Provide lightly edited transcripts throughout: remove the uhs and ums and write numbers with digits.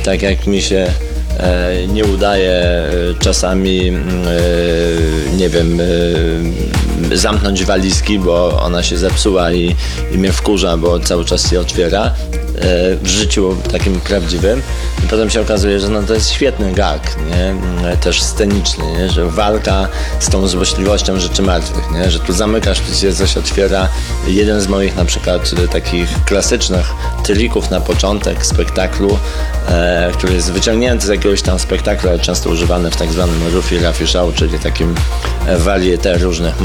tak jak mi się nie udaje czasami, nie wiem, zamknąć walizki, bo ona się zepsuła i mnie wkurza, bo cały czas się otwiera w życiu takim prawdziwym. I potem się okazuje, że no to jest świetny gag, nie? Też sceniczny, nie? Że walka z tą złośliwością rzeczy martwych, nie? Że tu zamykasz, tu się coś otwiera. Jeden z moich na przykład takich klasycznych trików na początek spektaklu, który jest wyciągnięty z jakiegoś tam spektaklu, ale często używany w tak zwanym Rufi Rafi Show, czyli takim varieté różnych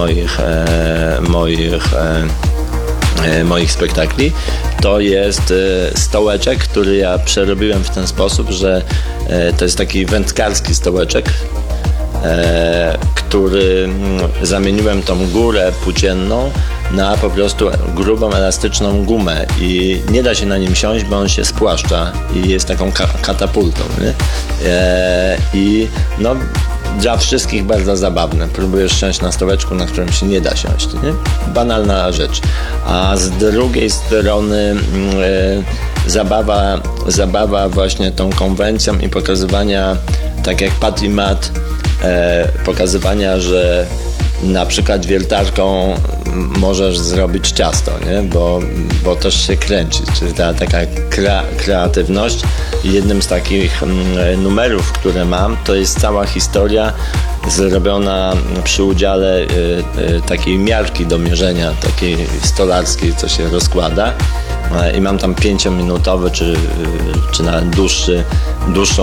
moich spektakli, to jest stołeczek, który ja przerobiłem w ten sposób, że to jest taki wędkarski stołeczek, który zamieniłem tą górę płócienną na po prostu grubą, elastyczną gumę i nie da się na nim siąść, bo on się spłaszcza i jest taką katapultą, nie? I no dla wszystkich bardzo zabawne. Próbujesz siąść na stołeczku, na którym się nie da siąść, nie? Banalna rzecz. A z drugiej strony zabawa właśnie tą konwencją i pokazywania, tak jak Pat i Mat, pokazywania, że na przykład wiertarką możesz zrobić ciasto, nie? Bo też się kręci, czyli ta taka kreatywność. Jednym z takich numerów, które mam, to jest cała historia zrobiona przy udziale takiej miarki do mierzenia, takiej stolarskiej, co się rozkłada. I mam tam 5-minutowy, czy nawet dłuższą